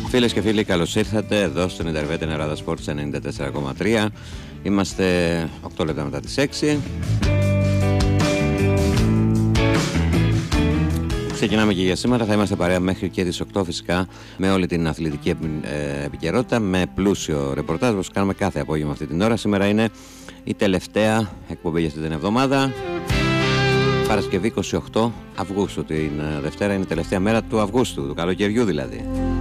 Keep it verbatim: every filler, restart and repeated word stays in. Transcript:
Φίλες και φίλοι, καλώς ήρθατε εδώ στο Ιντερβέτ Ελλάδα Sports ενενήντα τέσσερα κόμμα τρία. Είμαστε οκτώ λεπτά μετά τις έξι. Ξεκινάμε και για σήμερα. Θα είμαστε παρέα μέχρι και τις οκτώ φυσικά με όλη την αθλητική επικαιρότητα, με πλούσιο ρεπορτάζ όπως κάνουμε κάθε απόγευμα αυτή την ώρα. Σήμερα είναι η τελευταία εκπομπή για αυτή την εβδομάδα. Παρασκευή είκοσι οκτώ Αυγούστου, την Δευτέρα είναι η τελευταία μέρα του Αυγούστου, του καλοκαιριού δηλαδή.